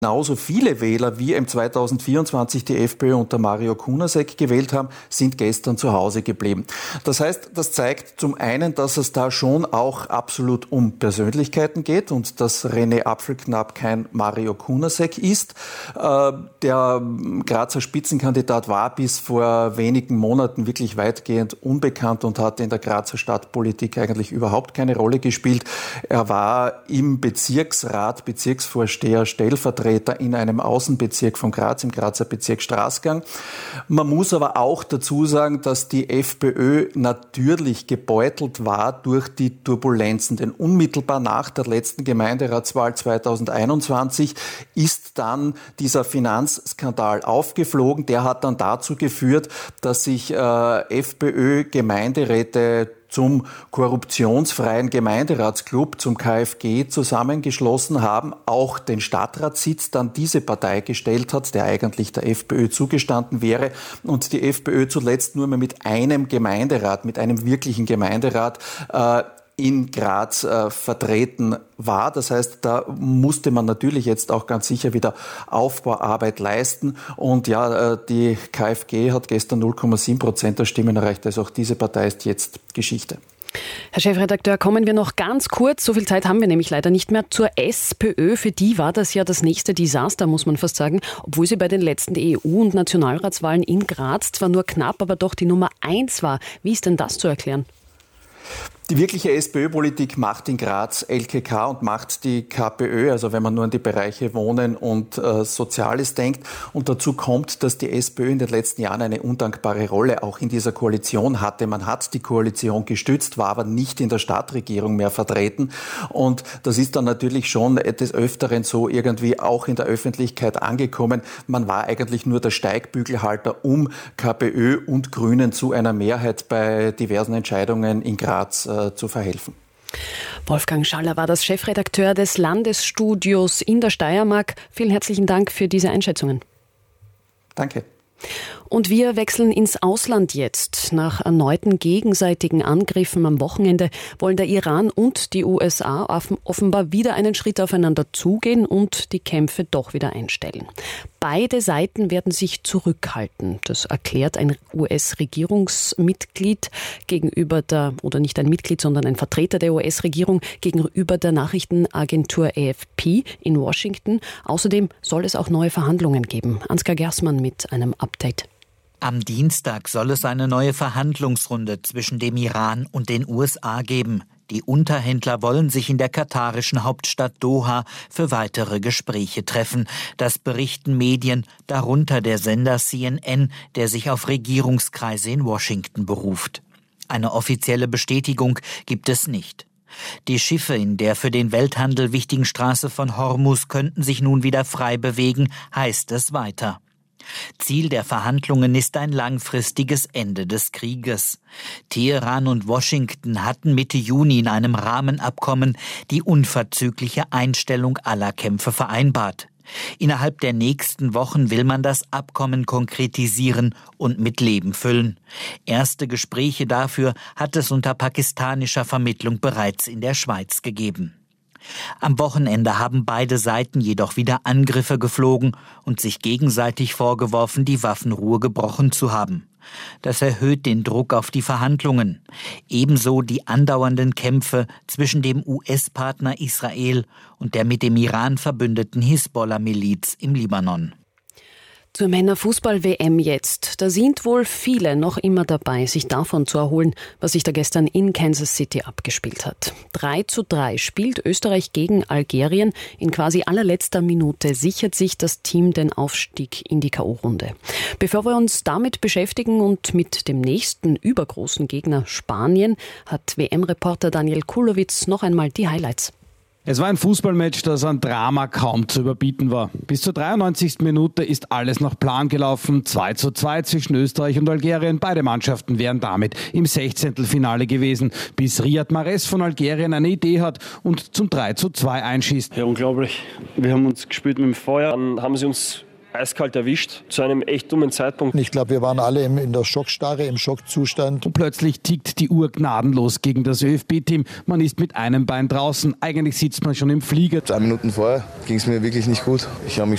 Genauso viele Wähler, wie im 2024 die FPÖ unter Mario Kunasek gewählt haben, sind gestern zu Hause geblieben. Das heißt, das zeigt zum einen, dass es da schon auch absolut um Persönlichkeiten geht und dass René Apfelknapp kein Mario Kunasek ist. Der Grazer Spitzenkandidat war bis vor wenigen Monaten wirklich weitgehend unbekannt und hat in der Grazer Stadtpolitik eigentlich überhaupt keine Rolle gespielt. Er war im Bezirksrat, Bezirksvorsteher, Stellvertreter in einem Außenbezirk von Graz, im Grazer Bezirk Straßgang. Man muss aber auch dazu sagen, dass die FPÖ natürlich gebeutelt war durch die Turbulenzen. Denn unmittelbar nach der letzten Gemeinderatswahl 2021 ist dann dieser Finanzskandal aufgeflogen. Der hat dann dazu geführt, dass sich FPÖ-Gemeinderäte zum korruptionsfreien Gemeinderatsclub, zum KfG, zusammengeschlossen haben, auch den Stadtratssitz dann diese Partei gestellt hat, der eigentlich der FPÖ zugestanden wäre, und die FPÖ zuletzt nur mehr mit einem Gemeinderat, mit einem wirklichen Gemeinderat in Graz vertreten war. Das heißt, da musste man natürlich jetzt auch ganz sicher wieder Aufbauarbeit leisten. Und ja, die KfG hat gestern 0,7% der Stimmen erreicht. Also auch diese Partei ist jetzt Geschichte. Herr Chefredakteur, kommen wir noch ganz kurz, so viel Zeit haben wir nämlich leider nicht mehr, zur SPÖ. Für die war das ja das nächste Desaster, muss man fast sagen, obwohl sie bei den letzten EU- und Nationalratswahlen in Graz zwar nur knapp, aber doch die Nummer 1 war. Wie ist denn das zu erklären? Die wirkliche SPÖ-Politik macht in Graz LKK und macht die KPÖ, also wenn man nur an die Bereiche Wohnen und Soziales denkt. Und dazu kommt, dass die SPÖ in den letzten Jahren eine undankbare Rolle auch in dieser Koalition hatte. Man hat die Koalition gestützt, war aber nicht in der Stadtregierung mehr vertreten. Und das ist dann natürlich schon des Öfteren so irgendwie auch in der Öffentlichkeit angekommen. Man war eigentlich nur der Steigbügelhalter, um KPÖ und Grünen zu einer Mehrheit bei diversen Entscheidungen in Graz zu verhelfen. Wolfgang Schaller war das Chefredakteur des Landesstudios in der Steiermark. Vielen herzlichen Dank für diese Einschätzungen. Danke. Und wir wechseln ins Ausland jetzt. Nach erneuten gegenseitigen Angriffen am Wochenende wollen der Iran und die USA offenbar wieder einen Schritt aufeinander zugehen und die Kämpfe doch wieder einstellen. Beide Seiten werden sich zurückhalten. Das erklärt ein US-Regierungsmitglied gegenüber oder nicht ein Mitglied, sondern ein Vertreter der US-Regierung gegenüber der Nachrichtenagentur AFP in Washington. Außerdem soll es auch neue Verhandlungen geben. Ansgar Gersmann mit einem Update. Am Dienstag soll es eine neue Verhandlungsrunde zwischen dem Iran und den USA geben. Die Unterhändler wollen sich in der katarischen Hauptstadt Doha für weitere Gespräche treffen. Das berichten Medien, darunter der Sender CNN, der sich auf Regierungskreise in Washington beruft. Eine offizielle Bestätigung gibt es nicht. Die Schiffe in der für den Welthandel wichtigen Straße von Hormuz könnten sich nun wieder frei bewegen, heißt es weiter. Ziel der Verhandlungen ist ein langfristiges Ende des Krieges. Teheran und Washington hatten Mitte Juni in einem Rahmenabkommen die unverzügliche Einstellung aller Kämpfe vereinbart. Innerhalb der nächsten Wochen will man das Abkommen konkretisieren und mit Leben füllen. Erste Gespräche dafür hat es unter pakistanischer Vermittlung bereits in der Schweiz gegeben. Am Wochenende haben beide Seiten jedoch wieder Angriffe geflogen und sich gegenseitig vorgeworfen, die Waffenruhe gebrochen zu haben. Das erhöht den Druck auf die Verhandlungen. Ebenso die andauernden Kämpfe zwischen dem US-Partner Israel und der mit dem Iran verbündeten Hisbollah-Miliz im Libanon. Zur Männerfußball-WM jetzt. Da sind wohl viele noch immer dabei, sich davon zu erholen, was sich da gestern in Kansas City abgespielt hat. 3:3 spielt Österreich gegen Algerien. In quasi allerletzter Minute sichert sich das Team den Aufstieg in die K.O.-Runde. Bevor wir uns damit beschäftigen und mit dem nächsten übergroßen Gegner Spanien, hat WM-Reporter Daniel Kulowitz noch einmal die Highlights. Es war ein Fußballmatch, das an Drama kaum zu überbieten war. Bis zur 93. Minute ist alles nach Plan gelaufen. 2:2 zwischen Österreich und Algerien. Beide Mannschaften wären damit im 16. gewesen, bis Riyad Mahrez von Algerien eine Idee hat und zum 3:2 einschießt. Ja, unglaublich. Wir haben uns gespielt mit dem Feuer. Dann haben sie uns eiskalt erwischt, zu einem echt dummen Zeitpunkt. Ich glaube, wir waren alle in der Schockstarre, im Schockzustand. Und plötzlich tickt die Uhr gnadenlos gegen das ÖFB-Team. Man ist mit einem Bein draußen. Eigentlich sitzt man schon im Flieger. 2 Minuten vorher ging es mir wirklich nicht gut. Ich habe mich